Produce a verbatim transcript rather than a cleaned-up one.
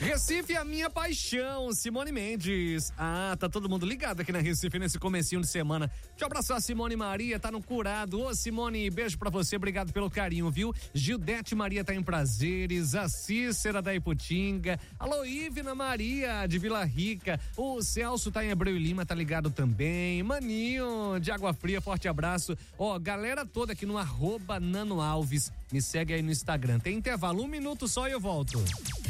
Recife, a minha paixão, Simone Mendes. Ah, tá todo mundo ligado aqui na Recife nesse comecinho de semana. Deixa eu abraçar a Simone Maria, tá no curado. Ô Simone, beijo pra você, obrigado pelo carinho, viu? Gildete Maria tá em Prazeres, a Cícera da Iputinga, alô Ivna Maria de Vila Rica, o Celso tá em Abreu e Lima, tá ligado também, Maninho de Água Fria, forte abraço. Ó, galera toda aqui no arroba Nano Alves, me segue aí no Instagram. Tem intervalo, um minuto só e eu volto.